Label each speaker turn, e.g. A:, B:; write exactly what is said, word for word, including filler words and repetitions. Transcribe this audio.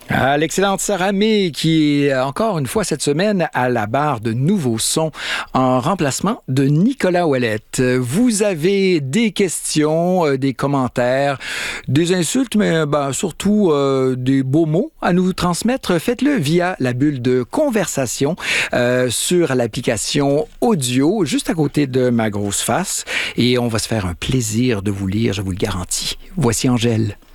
A: Ah, l'excellente Sarah May qui est encore une fois cette semaine à la barre de Nouveaux Sons en remplacement de Nicolas Ouellette. Vous avez des questions, euh, des commentaires, des insultes, mais ben, surtout euh, des beaux mots à nous transmettre. Faites-le via la bulle de conversation euh, sur l'application audio juste à côté de ma grosse face et on va se faire un plaisir de vous lire, je vous le garantis. Voici Angèle.